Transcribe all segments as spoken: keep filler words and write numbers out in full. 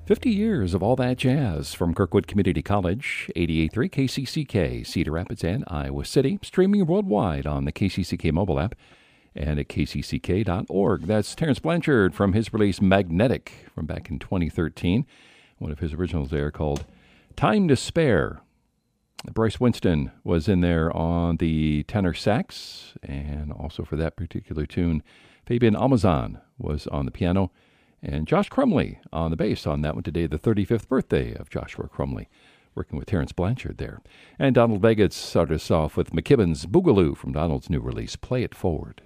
fifty years of all that jazz from Kirkwood Community College, eighty-eight point three K C C K, Cedar Rapids and Iowa City, streaming worldwide on the K C C K mobile app and at k c c k dot org. That's Terence Blanchard from his release Magnetic from back in twenty thirteen. One of his originals there called Time to Spare. Bryce Winston was in there on the tenor sax, and also for that particular tune, Fabian Almazan was on the piano, and Josh Crumley on the bass on that one today, the thirty-fifth birthday of Joshua Crumley, working with Terence Blanchard there. And Donald Vega started us off with McKibben's Boogaloo from Donald's new release, Play It Forward.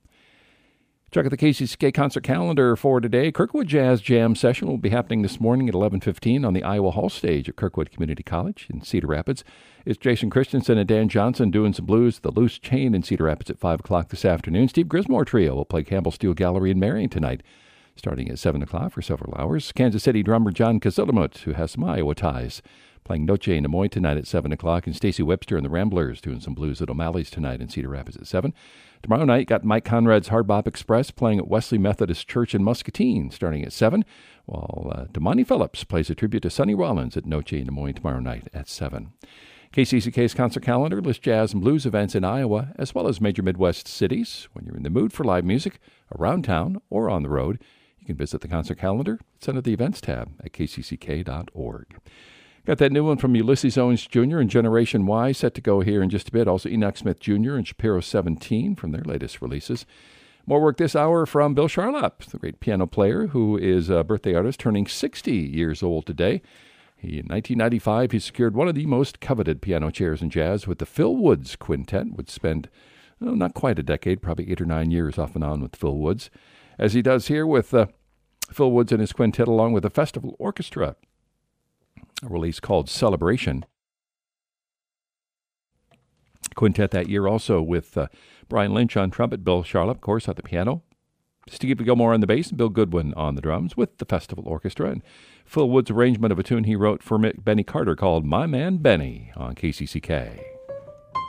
Check out the K C C K concert calendar for today. Kirkwood Jazz Jam session will be happening this morning at eleven fifteen on the Iowa Hall stage at Kirkwood Community College in Cedar Rapids. It's Jason Christensen and Dan Johnson doing some blues. The Loose Chain in Cedar Rapids at five o'clock this afternoon. Steve Grismore Trio will play Campbell Steel Gallery in Marion tonight, starting at seven o'clock for several hours. Kansas City drummer John Kazilimut, who has some Iowa ties, playing Noche in Des Moines tonight at seven o'clock. And Stacey Webster and the Ramblers doing some blues at O'Malley's tonight in Cedar Rapids at seven. Tomorrow night, got Mike Conrad's Hard Bop Express playing at Wesley Methodist Church in Muscatine starting at seven, while uh, Damani Phillips plays a tribute to Sonny Rollins at Noche in Des Moines tomorrow night at seven. K C C K's concert calendar lists jazz and blues events in Iowa, as well as major Midwest cities. When you're in the mood for live music around town or on the road, you can visit the concert calendar. It's under the events tab at k c c k dot org. Got that new one from Ulysses Owens Junior and Generation Y set to go here in just a bit. Also Enoch Smith Junior and Shapiro seventeen from their latest releases. More work this hour from Bill Charlap, the great piano player who is a birthday artist turning sixty years old today. He, in nineteen ninety-five, he secured one of the most coveted piano chairs in jazz with the Phil Woods Quintet. Would spend oh, not quite a decade, probably eight or nine years off and on with Phil Woods, as he does here with uh, Phil Woods and his quintet along with the Festival Orchestra. A release called Celebration. Quintet that year also with uh, Brian Lynch on trumpet, Bill Charlap, of course, at the piano, Steve Gilmore on the bass, and Bill Goodwin on the drums with the Festival Orchestra, and Phil Woods' arrangement of a tune he wrote for Benny Carter called My Man Benny on K C C K.